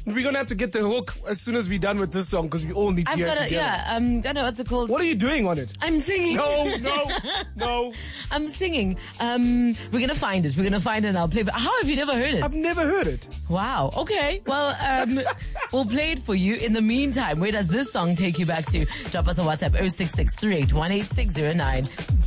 We're going to have to get the hook as soon as we're done with this song because we all need to hear it together. Yeah, what's it called? What are you doing on it? I'm singing. No. I'm singing. We're going to find it. We're going to find it and I'll play it. How have you never heard it? I've never heard it. Wow. Okay. Well, we'll play it for you. In the meantime, where does this song take you back to? Drop us a WhatsApp 066 38 18609.